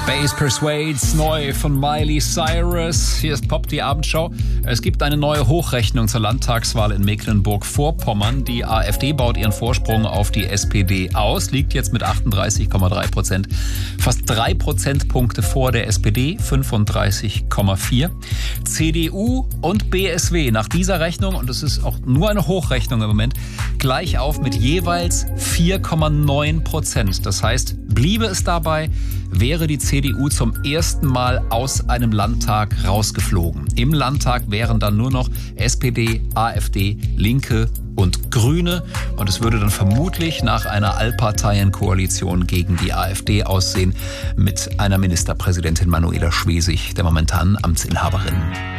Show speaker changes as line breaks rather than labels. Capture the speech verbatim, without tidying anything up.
Bass Persuades, neu von Miley Cyrus. Hier ist Pop, die Abendshow. Es gibt eine neue Hochrechnung zur Landtagswahl in Mecklenburg-Vorpommern. Die AfD baut ihren Vorsprung auf die S P D aus, liegt jetzt mit achtunddreißig Komma drei Prozent. Fast drei Prozentpunkte vor der S P D, fünfunddreißig Komma vier. C D U und B S W nach dieser Rechnung, und es ist auch nur eine Hochrechnung im Moment, gleich auf mit jeweils vier Komma neun Prozent. Das heißt, bliebe es dabei, wäre die C D U zum ersten Mal aus einem Landtag rausgeflogen. Im Landtag wären dann nur noch S P D, AfD, Linke und Grüne. Und es würde dann vermutlich nach einer Allparteienkoalition gegen die AfD aussehen, mit einer Ministerpräsidentin Manuela Schwesig, der momentanen Amtsinhaberin.